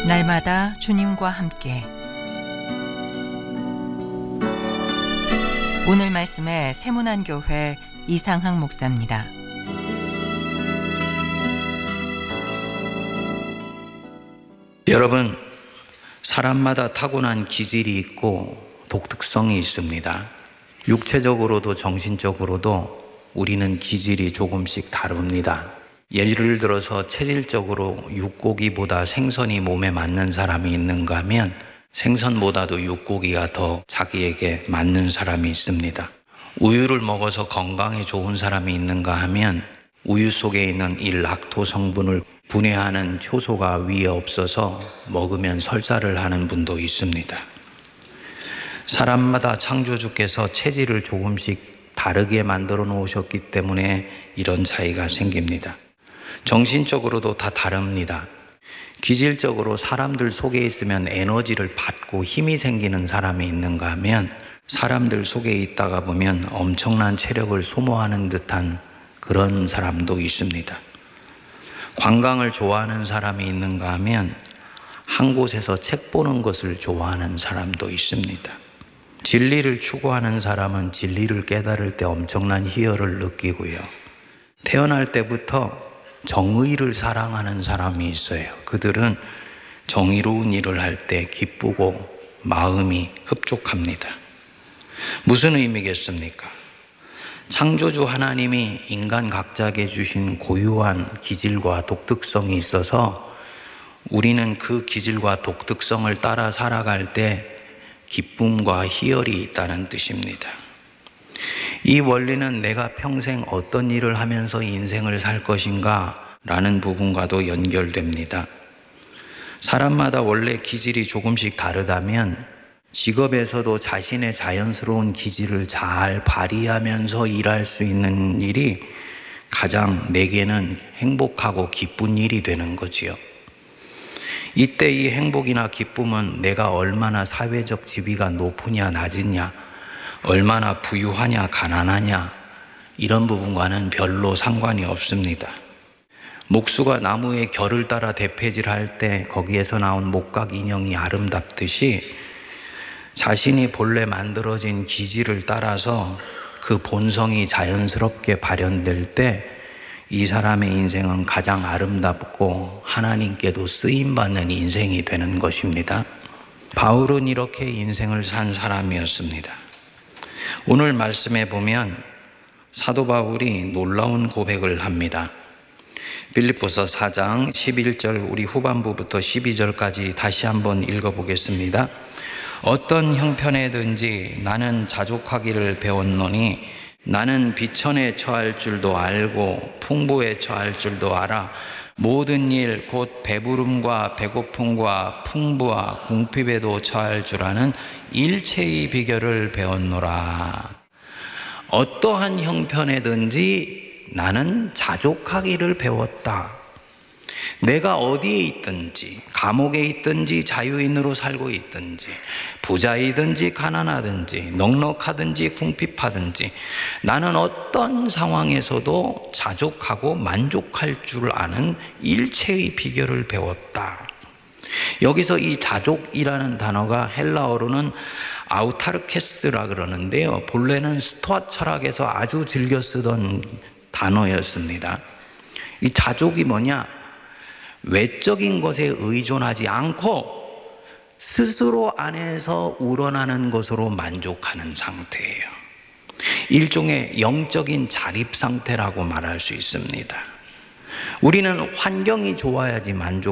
날마다 주님과 함께. 오늘 말씀에 세문안교회 이상학 목사입니다. 여러분, 사람마다 타고난 기질이 있고 독특성이 있습니다. 육체적으로도 정신적으로도 우리는 기질이 조금씩 다릅니다. 예를 들어서 체질적으로 육고기보다 생선이 몸에 맞는 사람이 있는가 하면 생선보다도 육고기가 더 자기에게 맞는 사람이 있습니다. 우유를 먹어서 건강에 좋은 사람이 있는가 하면 우유 속에 있는 이 락토 성분을 분해하는 효소가 위에 없어서 먹으면 설사를 하는 분도 있습니다. 사람마다 창조주께서 체질을 조금씩 다르게 만들어 놓으셨기 때문에 이런 차이가 생깁니다. 정신적으로도 다 다릅니다. 기질적으로 사람들 속에 있으면 에너지를 받고 힘이 생기는 사람이 있는가 하면 사람들 속에 있다가 보면 엄청난 체력을 소모하는 듯한 그런 사람도 있습니다. 관광을 좋아하는 사람이 있는가 하면 한 곳에서 책 보는 것을 좋아하는 사람도 있습니다. 진리를 추구하는 사람은 진리를 깨달을 때 엄청난 희열을 느끼고요. 태어날 때부터 정의를 사랑하는 사람이 있어요. 그들은 정의로운 일을 할 때 기쁘고 마음이 흡족합니다. 무슨 의미겠습니까? 창조주 하나님이 인간 각자에게 주신 고유한 기질과 독특성이 있어서 우리는 그 기질과 독특성을 따라 살아갈 때 기쁨과 희열이 있다는 뜻입니다. 이 원리는 내가 평생 어떤 일을 하면서 인생을 살 것인가 라는 부분과도 연결됩니다. 사람마다 원래 기질이 조금씩 다르다면 직업에서도 자신의 자연스러운 기질을 잘 발휘하면서 일할 수 있는 일이 가장 내게는 행복하고 기쁜 일이 되는 거지요. 이때 이 행복이나 기쁨은 내가 얼마나 사회적 지위가 높으냐 낮으냐, 얼마나 부유하냐 가난하냐 이런 부분과는 별로 상관이 없습니다. 목수가 나무의 결을 따라 대패질할 때 거기에서 나온 목각 인형이 아름답듯이 자신이 본래 만들어진 기질을 따라서 그 본성이 자연스럽게 발현될 때 이 사람의 인생은 가장 아름답고 하나님께도 쓰임받는 인생이 되는 것입니다. 바울은 이렇게 인생을 산 사람이었습니다. 오늘 말씀에 보면 사도 바울이 놀라운 고백을 합니다. 빌립보서 4장 11절 우리 후반부부터 12절까지 다시 한번 읽어보겠습니다. 어떤 형편에든지 나는 자족하기를 배웠노니 나는 비천에 처할 줄도 알고 풍부에 처할 줄도 알아 모든 일 곧 배부름과 배고픔과 풍부와 궁핍에도 처할 줄 아는 일체의 비결을 배웠노라. 어떠한 형편에든지 나는 자족하기를 배웠다. 내가 어디에 있든지 감옥에 있든지 자유인으로 살고 있든지 부자이든지 가난하든지 넉넉하든지 궁핍하든지 나는 어떤 상황에서도 자족하고 만족할 줄 아는 일체의 비결을 배웠다. 여기서 이 자족이라는 단어가 헬라어로는 아우타르케스라 그러는데요, 본래는 스토아 철학에서 아주 즐겨 쓰던 단어였습니다. 이 자족이 뭐냐? 외적인 것에 의존하지 않고 스스로 안에서 우러나는 것으로 만족하는 상태예요. 일종의 영적인 자립 상태라고 말할 수 있습니다. 우리는 환경이 좋아야지 만족